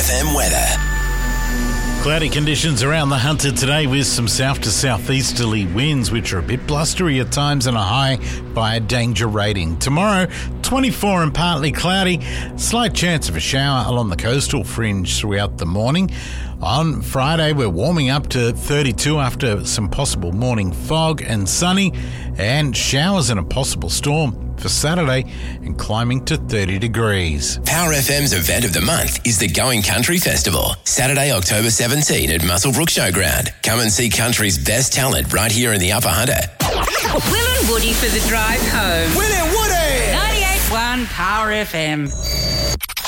FM weather. Cloudy conditions around the Hunter today with some south to southeasterly winds, which are a bit blustery at times and a high by a danger rating. Tomorrow, 24 and partly cloudy, slight chance of a shower along the coastal fringe throughout the morning. On Friday, we're warming up to 32 after some possible morning fog and sunny, and showers and a possible storm for Saturday and climbing to 30 degrees. Power FM's event of the month is the Going Country Festival, Saturday, October 17 at Muswellbrook Showground. Come and see country's best talent right here in the Upper Hunter. Will and Woody for the drive home. Will and Woody! 98.1 Power FM.